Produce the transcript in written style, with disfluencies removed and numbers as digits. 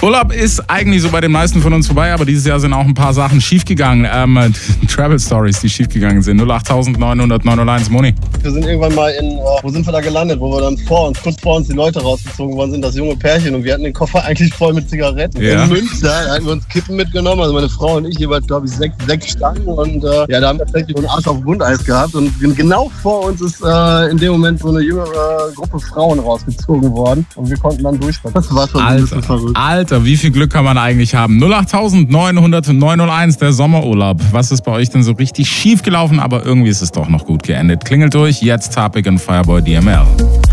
Urlaub ist eigentlich so bei den meisten von uns vorbei, aber dieses Jahr sind auch ein paar Sachen schiefgegangen. Travel Stories, die schiefgegangen sind. 08900 Moni. Wir sind irgendwann mal wo sind wir da gelandet, wo wir dann kurz vor uns die Leute rausgezogen worden sind, das junge Pärchen, und wir hatten den Koffer eigentlich voll mit Zigaretten. Ja. In Münster, da hatten wir uns Kippen mitgenommen, also meine Frau und ich jeweils, glaube ich, sechs Stangen, und da haben wir tatsächlich einen Arsch auf Grundeis gehabt, und genau vor uns ist in dem Moment so eine jüngere Gruppe Frauen rausgezogen worden, und wir konnten dann durchfahren. Das war schon ein bisschen verrückt. Alter, wie viel Glück kann man eigentlich haben? 08900 der Sommerurlaub. Was ist bei euch denn so richtig schief gelaufen, aber irgendwie ist es doch noch gut geendet? Klingelt durch, jetzt Tapik und Fireboy DML.